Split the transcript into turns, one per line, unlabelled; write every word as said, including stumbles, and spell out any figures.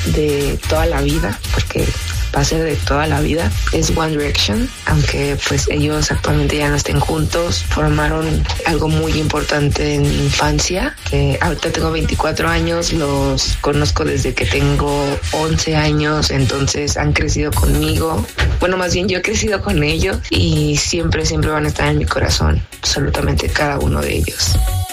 de toda la vida, porque va a ser de toda la vida, es One Direction. Aunque pues ellos actualmente ya no estén juntos, formaron algo muy importante en mi infancia, que ahorita tengo veinticuatro años, los conozco desde que tengo once años, entonces han crecido conmigo. Bueno, más bien yo he crecido con ellos y siempre, siempre van a estar en mi corazón, absolutamente cada uno de ellos.